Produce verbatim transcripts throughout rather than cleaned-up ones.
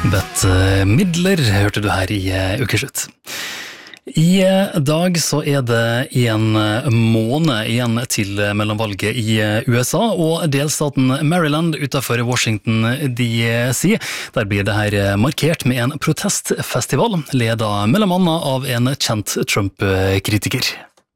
Bette Midler hørte du her i Ukeslutt. I dag så er det en måned igjen til mellomvalget i U S A, og delstaten Maryland utenfor Washington D C. Der blir det her markert med en protestfestival, ledet mellom annet av en kjent Trump-kritiker.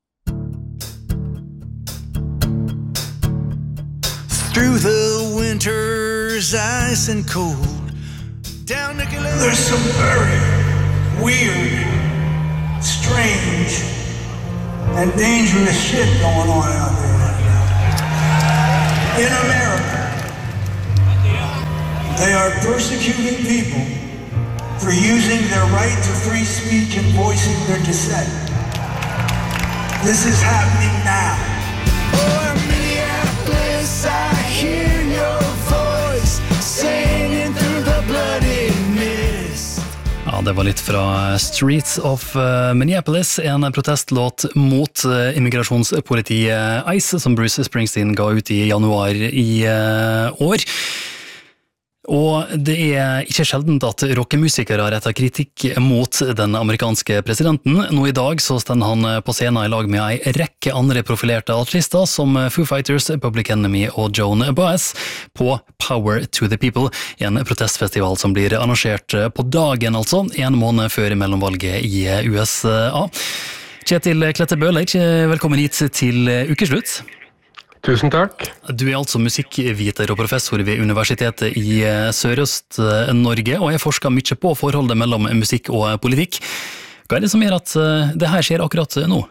Through the winter's ice and cold, down Nicolet. There's some very weird, strange, and dangerous shit going on out there right now. In America, they are persecuting people for using their right to free speech and voicing their dissent. This is happening now. Oh, Minneapolis, I hear your voice singing through the bloody mist. Ja, det var litt fra Streets of Minneapolis, en protestlåt mot immigrasjonspolitiet ICE, som Bruce Springsteen ga ut i januar i år. Og det er ikke sjeldent at rockemusikere retter kritikk mot den amerikanske presidenten. Nå i dag så stender han på scenen i lag med en rekke andre profilerte artister som Foo Fighters, Public Enemy og Joan Baez på Power to the People, en protestfestival som blir arrangert på dagen, altså, en måned før mellomvalget i U S A. Kjetil Klette Bøhler, velkommen hit til Ukeslutt. Tusen takk. Du er altså musikkviter og professor ved Universitetet i Sørøst-Norge, og jeg forsker mye på forholdet mellom musikk og politikk. Hva er det som gjør at det her skjer akkurat nå?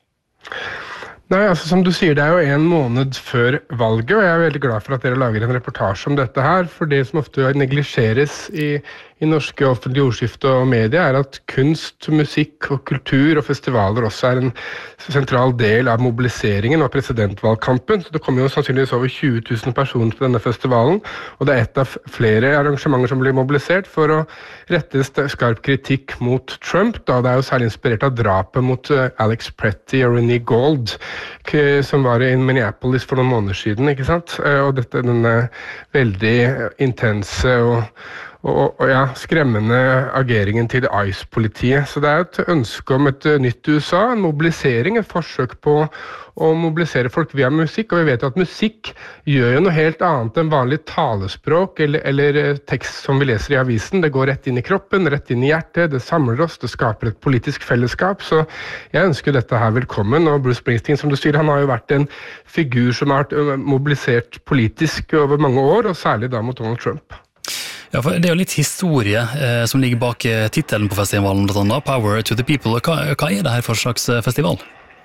Nei, altså som du sier, det er jo en måned før valget, og jeg er veldig glad for at dere lager en reportasje om dette her, for det som ofte neglisjeres i, i norske offentlige ordskifte og media er at kunst, musikk og kultur og festivaler også er en sentral del av mobiliseringen og presidentvalgkampen. Så det kommer jo sannsynligvis over tjue tusen personer på denne festivalen, og det er et av flere arrangementer som blir mobilisert for å rette skarp kritikk mot Trump, da det er jo særlig inspirert av drapet mot Alex Pretty og Renee Gold, som var i Minneapolis for noen måneder siden, ikke sant? Og dette, denne veldig intense og Og, og ja, skremmende ageringen til ICE-politiet. Så det er et ønske om et nytt U S A, en mobilisering, et forsøk på å mobilisere folk via musikk. Og vi vet at musikk gjør jo noe helt annet enn vanlig talespråk eller, eller tekst som vi leser i avisen. Det går rett inn i kroppen, rett inn i hjertet, det samler oss, det skaper et politisk fellesskap. Så jeg ønsker dette her velkommen. Og Bruce Springsteen, som du sier, han har jo vært en figur som har vært mobilisert politisk over mange år, og særlig da mot Donald Trump. Ja, for det er jo litt historie eh, som ligger bak eh, titelen på festivalen, blant annet, Power to the People. Hva, hva er det her for slags festival?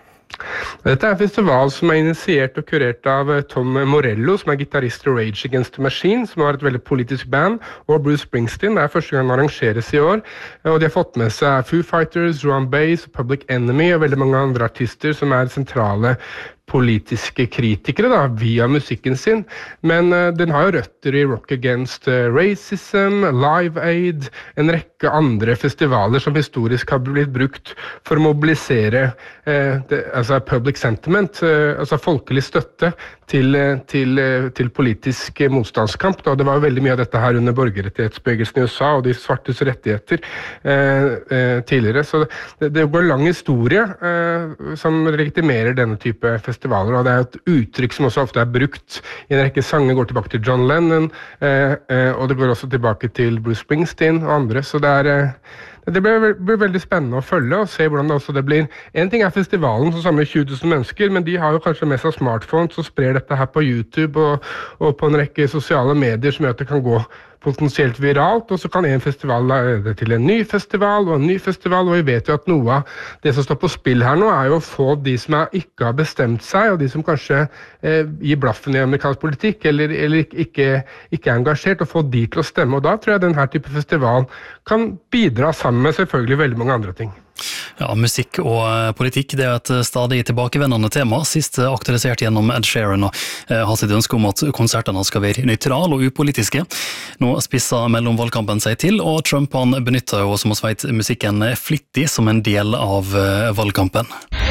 Dette er en festival som er initiert og kurert av Tom Morello, som er gitarist i Rage Against the Machine, som har et veldig politisk band, og Bruce Springsteen. Det er første gang den arrangeres i år, og de har fått med seg Foo Fighters, Joan Baez, Public Enemy og veldig mange andre artister som er sentrale politiske kritikere da, via musikken sin, men uh, den har jo røtter i Rock Against uh, Racism, Live Aid, en rekke andre festivaler som historisk har blitt brukt for å mobilisere uh, det, altså public sentiment, uh, altså folkelig støtte til, uh, til, uh, til politisk motstandskamp. Da. Det var jo veldig mye av dette her under borgerrettighetsbevegelsen i U S A og de svartes rettigheter uh, uh, tidligere, så det, det går en lang historie uh, som legitimerer denne type festivaler. Festivaler, og det er et uttrykk som også ofte er brukt i en rekke sanger, går tilbake til John Lennon, eh, eh, og det går også tilbake til Bruce Springsteen og andre, så det er eh, det blir, blir veldig spennende å følge og se hvordan det også det blir. En ting er festivalen som samler tjue tusen mennesker, men de har jo kanskje med seg smartphones og sprer dette her på YouTube og, og på en rekke sosiale medier som gjør at det kan gå potensielt viralt, og så kan en festival lede til en ny festival og en ny festival, og vi vet jo at noe av det som står på spill her nå er jo å få de som er, ikke har bestemt seg, og de som kanskje eh, gir blaffen i amerikansk politikk, eller, eller ikke, ikke er engasjert, og få de til å stemme, og da tror jeg denne type festival kan bidra sammen med selvfølgelig veldig mange andre ting. Ja, musikk og politikk, det er et stadig tilbakevendende tema, sist aktualisert gjennom Ed Sheeran og eh, har sitt ønske om at konsertene skal være nøytrale og upolitiske. Nå spisser mellomvalgkampen seg til, og Trump han benytter jo, som oss vet, musikken flittig som en del av valgkampen.